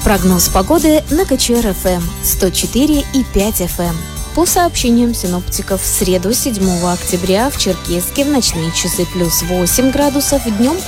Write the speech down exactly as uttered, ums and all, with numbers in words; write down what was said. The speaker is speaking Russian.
Прогноз погоды на КЧР-ФМ сто четыре и пять эф эм. По сообщениям синоптиков, в среду седьмого октября в Черкесске в ночные часы плюс восемь градусов, днем